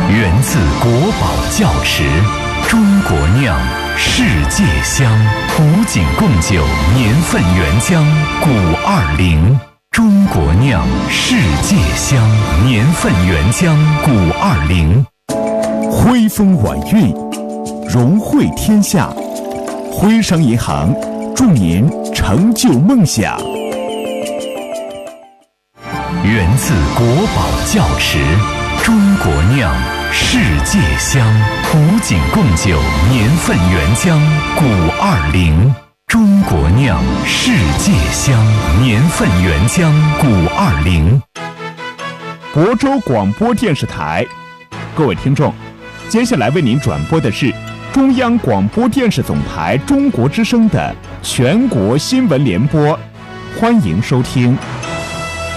源自国宝窖池，中国酿，世界香。古井贡酒年份原浆古20，中国酿，世界香，年份原浆古20。 徽风晚韵，融汇天下。徽商银行祝您成就梦想。 源自国宝窖池，中国酿，世界香。古井贡酒年份原浆古20，中国酿，世界香，年份原浆古20。 亳州广播电视台，各位听众，接下来为您转播的是中央广播电视总台中国之声的全国新闻联播，欢迎收听。